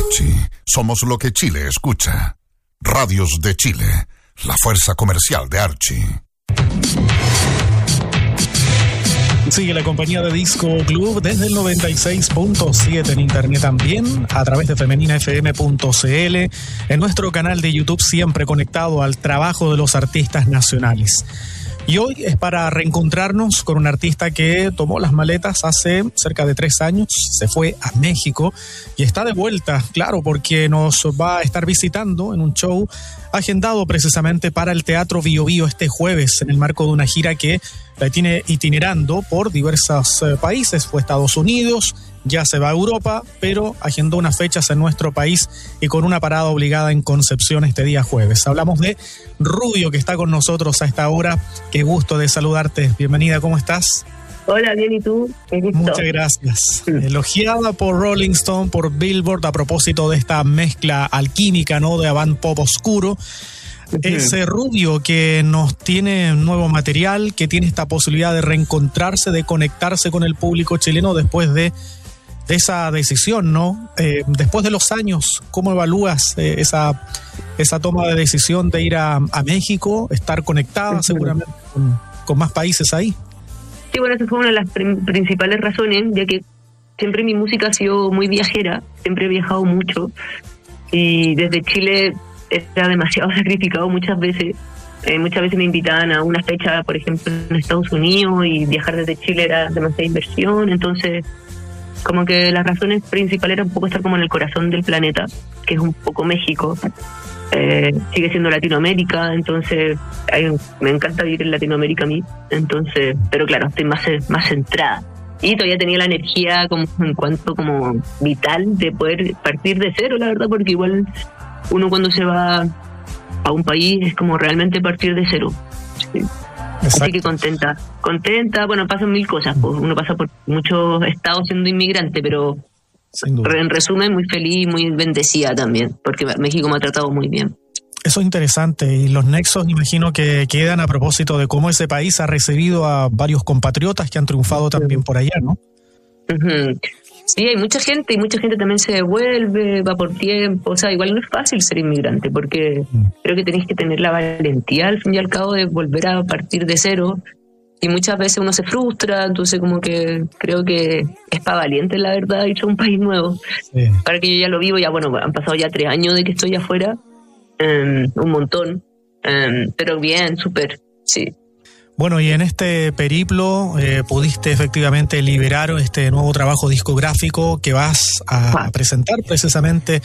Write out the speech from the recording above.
Archie, somos lo que Chile escucha. Radios de Chile, la fuerza comercial de Archie. Sigue la compañía de Disco Club desde el 96.7 en internet también, a través de femeninafm.cl, en nuestro canal de YouTube, siempre conectado al trabajo de los artistas nacionales. Y hoy es para reencontrarnos con un artista que tomó las maletas hace cerca de 3 años, se fue a México y está de vuelta, claro, porque nos va a estar visitando en un show agendado precisamente para el Teatro Bio Bio este jueves, en el marco de una gira que la tiene itinerando por diversos países. Fue a Estados Unidos, ya se va a Europa, pero agendó unas fechas en nuestro país y con una parada obligada en Concepción este día jueves. Hablamos de Rubio, que está con nosotros a esta hora. Qué gusto de saludarte. Bienvenida, ¿cómo estás? Hola, bien, ¿y tú? Muchas gracias. Elogiada por Rolling Stone, por Billboard, a propósito de esta mezcla alquímica, ¿no?, de avant pop oscuro. Ese Rubio que nos tiene nuevo material, que tiene esta posibilidad de reencontrarse, de conectarse con el público chileno después de esa decisión, ¿no? Después de los años, ¿cómo evalúas esa toma de decisión de ir a México, estar conectada seguramente con más países ahí? Sí, bueno, esa fue una de las principales razones, ya que siempre mi música ha sido muy viajera, siempre he viajado mucho y desde Chile era demasiado sacrificado muchas veces. Muchas veces me invitaban a una fecha, por ejemplo, en Estados Unidos, y viajar desde Chile era demasiada inversión. Entonces, como que las razones principales eran un poco estar como en el corazón del planeta, que es un poco México. Sigue siendo Latinoamérica, entonces me encanta vivir en Latinoamérica a mí. Entonces, pero claro, estoy más centrada. Y todavía tenía la energía como en cuanto como vital de poder partir de cero, la verdad, porque igual uno cuando se va a un país es como realmente partir de cero. Sí. Así que contenta. Bueno, pasan mil cosas, pues. Uno pasa por muchos estados siendo inmigrante, pero en resumen muy feliz y muy bendecida también, porque México me ha tratado muy bien. Eso es interesante, y los nexos imagino que quedan a propósito de cómo ese país ha recibido a varios compatriotas que han triunfado también por allá, ¿no? Uh-huh. Sí, hay mucha gente, y mucha gente también se devuelve, va por tiempo. O sea, igual no es fácil ser inmigrante, porque creo que tenés que tener la valentía al fin y al cabo de volver a partir de cero, y muchas veces uno se frustra. Entonces como que creo que es para valientes, la verdad, irse a un país nuevo. Sí. Para que yo ya lo vivo, ya bueno, han pasado ya 3 años de que estoy afuera, un montón, pero bien, súper, sí. Bueno, y en este periplo pudiste efectivamente liberar este nuevo trabajo discográfico que vas a presentar precisamente